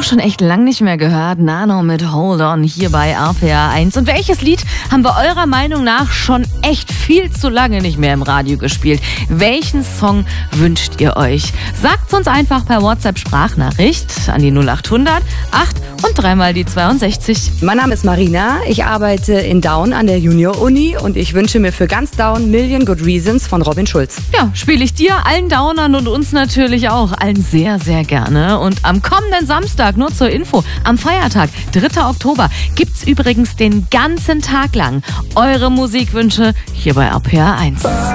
schon echt lang nicht mehr gehört. Nano mit Hold On hier bei RPR 1. Und welches Lied haben wir eurer Meinung nach schon echt viel zu lange nicht mehr im Radio gespielt? Welchen Song wünscht ihr euch? Sagt's uns einfach per WhatsApp-Sprachnachricht an die 0800 8 und 3 die 62. Mein Name ist Marina, ich arbeite in Daun an der Junior-Uni und ich wünsche mir für ganz Daun Million Good Reasons von Robin Schulz. Ja, spiele ich dir, allen Daunern und uns natürlich auch, allen sehr, sehr gerne. Und am kommenden Samstag, nur zur Info, am Feiertag, 3. Oktober, gibt's übrigens den ganzen Tag lang eure Musikwünsche hier bei RPR 1.